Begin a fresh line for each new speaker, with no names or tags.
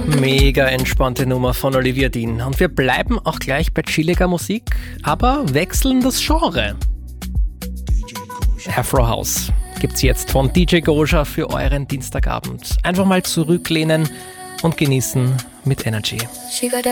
Mega entspannte Nummer von Olivia Dean. Und wir bleiben auch gleich bei chilliger Musik, aber wechseln das Genre. Afro House gibt's jetzt von DJ Goja für euren Dienstagabend. Einfach mal zurücklehnen und genießen mit Energy.